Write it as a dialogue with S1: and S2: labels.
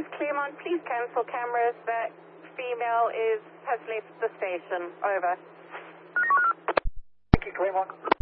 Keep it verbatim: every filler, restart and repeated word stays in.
S1: is Claremont. Please cancel cameras. That female is has left the station. Over.
S2: Thank you, Claremont.